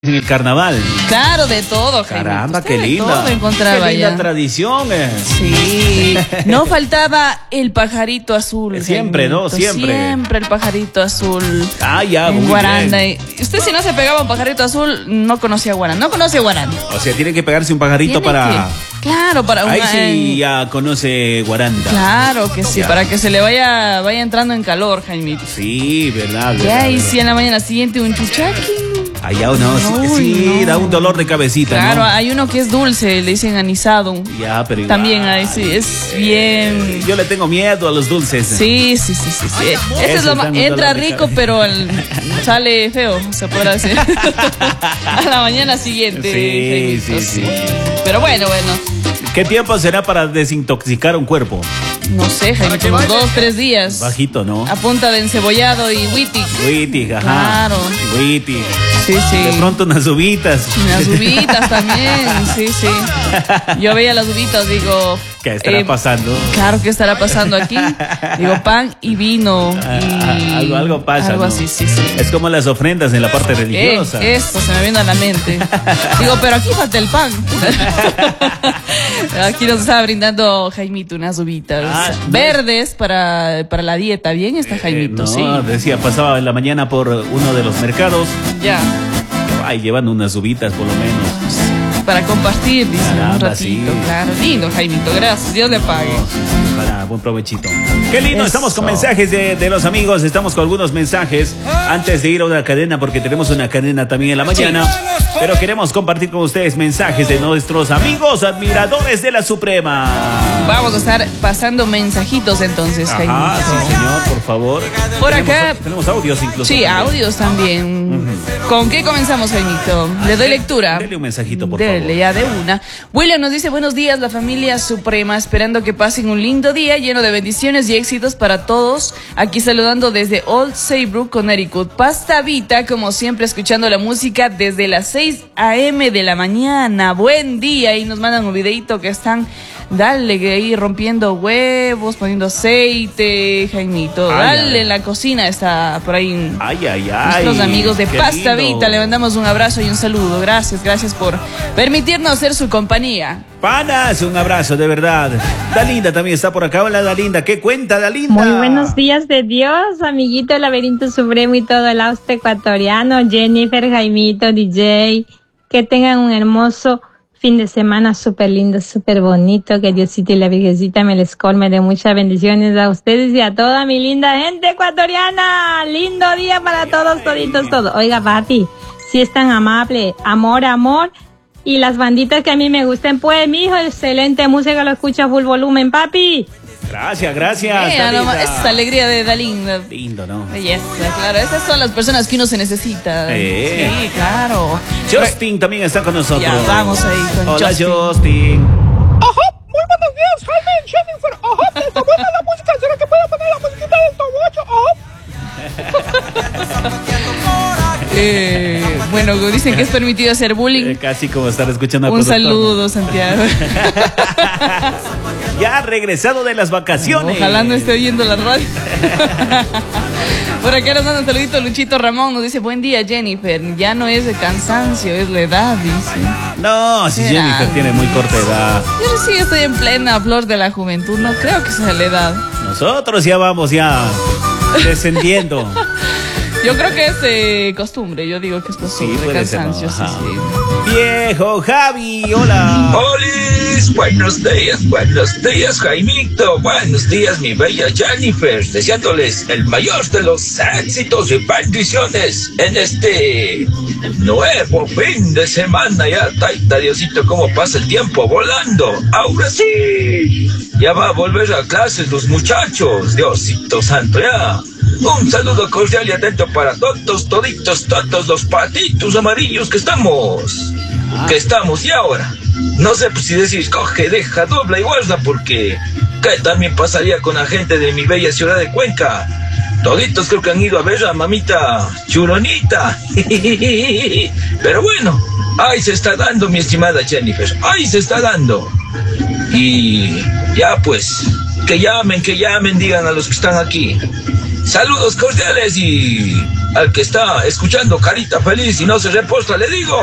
En el carnaval. Claro, de todo, Jaime. Caramba, qué lindo. Todo encontraba qué linda ya. tradición. Sí, no faltaba el pajarito azul. Siempre, Jaimito. ¿no? Siempre. Siempre el pajarito azul. Ah, ya, en muy Guaranda. bien. Y usted si no se pegaba un pajarito azul, no conocía Guaranda. No conoce Guaranda. O sea, tiene que pegarse un pajarito Tiene para... claro, para Ahí sí ya conoce Guaranda. Claro que sí, Ya. para que se le vaya entrando en calor, Jaimito. Sí, verdad. Ya, verdad, y verdad. si en la mañana siguiente un chuchaqui. Allá o no, Uy, sí, no. da un dolor de cabecita, Claro, ¿no? hay uno que es dulce, le dicen anisado. Ya, pero igual. También ahí sí, es bien. Yo le tengo miedo a los dulces. Sí. Ese es lo Eso más. dan un Entra dolor de rico, cabeza. pero sale feo, se podrá decir. A la mañana siguiente. Sí, Jaimito, sí. Pero bueno. ¿Qué tiempo será para desintoxicar un cuerpo? No sé, Jaimito, unos 2-3 días. Bajito, ¿no? A punta de encebollado y witty. Witty, ajá. Claro. Witty. Sí. De pronto unas uvitas. Las uvitas también, sí. Yo veía las uvitas, digo... ¿Qué estará pasando? Claro, ¿qué estará pasando aquí? Digo, pan y vino. Y Algo pasa, algo ¿no? así, sí. Es como las ofrendas en la parte religiosa. Esto se me vino a la mente. Digo, pero aquí falta el pan. Aquí nos estaba brindando Jaimito unas uvitas verdes para la dieta. Bien está Jaimito, No, sí. decía, pasaba en la mañana por uno de los mercados. Ya. Ay, llevan unas uvitas por lo menos. Para compartir, dice, Caramba, un ratito. sí. Claro, lindo, Jaimito, gracias. Dios le pague. Para buen provechito. Qué lindo, Eso. estamos con mensajes de los amigos, estamos con algunos mensajes antes de ir a una cadena, porque tenemos una cadena también en la mañana, pero queremos compartir con ustedes mensajes de nuestros amigos admiradores de la Suprema. Vamos a estar pasando mensajitos entonces, Ajá, Jaimito. sí señor, por favor. Por acá- Tenemos audios incluso. Sí, también. audios también. ¿Con qué comenzamos, Jaimito? Le doy lectura. Dele un mensajito, por Dele, favor. ya de una. William nos dice, buenos días, la familia Suprema, esperando que pasen un lindo día lleno de bendiciones y éxitos para todos. Aquí saludando desde Old Saybrook, Connecticut. Pasta Vita, como siempre, escuchando la música desde las 6 a.m. de la mañana. Buen día. Y nos mandan un videito que están, dale, que ahí rompiendo huevos, poniendo aceite, Jaimito. Dale, en la cocina está por ahí. Ay. Nuestros amigos de qué Pasta lindo. Vita, le mandamos un abrazo y un saludo. Gracias por permitirnos ser su compañía. Panas, un abrazo, de verdad. Dalinda también está por acá. Hola, Dalinda. ¿Qué cuenta, Dalinda? Muy buenos días de Dios, amiguito del Laberinto Supremo y todo el auste ecuatoriano, Jennifer, Jaimito, DJ, que tengan un hermoso fin de semana súper lindo, súper bonito, que Diosito y la Virgencita me les colme de muchas bendiciones a ustedes y a toda mi linda gente ecuatoriana. Lindo día para todos, toditos, todos. Oiga, papi, si es tan amable, amor. Y las banditas que a mí me gustan, pues, mijo, excelente música, lo escucho a full volumen, papi. Gracias, Nomás, esa es la alegría de Dalinda. Lindo, ¿no? Belleza, claro. Esas son las personas que uno se necesita. Sí, claro. Justin también está con nosotros. Ya, vamos ahí con Hola, Justin. Ajá, muy buenos días, Jaime, Jennifer. Ajá, está buena la música. ¿Será que puedo poner la musiquita del Tobocho? Bueno, dicen que es permitido hacer bullying. Casi como estar escuchando a Un saludo, Santiago. Ya ha regresado de las vacaciones. Ojalá no esté oyendo la radio. Por acá nos manda un saludito Luchito Ramón. Nos dice, buen día, Jennifer. Ya no es de cansancio, es la edad, dice. No, si ¿Será? Jennifer tiene muy corta edad. Yo sí estoy en plena flor de la juventud. No creo que sea la edad. Nosotros ya vamos descendiendo. Yo creo que es costumbre. Yo digo que es costumbre. Sí, puede ser, ¿no? cansancio, Ajá. sí. Viejo Javi, hola. ¡Holis! Buenos días, Jaimito. Buenos días, mi bella Jennifer. Deseándoles el mayor de los éxitos y bendiciones en este nuevo fin de semana. Ya, taita Diosito, cómo pasa el tiempo volando. Ahora sí, ya va a volver a clases los muchachos. Diosito santo, ya. Un saludo cordial y atento para todos los patitos amarillos que estamos. Y ahora, no sé si decir coge, deja, dobla y guarda, porque ¿qué también pasaría con la gente de mi bella ciudad de Cuenca? Toditos creo que han ido a ver a mamita Churonita. Pero bueno, ahí se está dando, mi estimada Jennifer, ahí se está dando. Y ya pues, que llamen, digan a los que están aquí. Saludos cordiales y al que está escuchando carita feliz y no se repostra, le digo...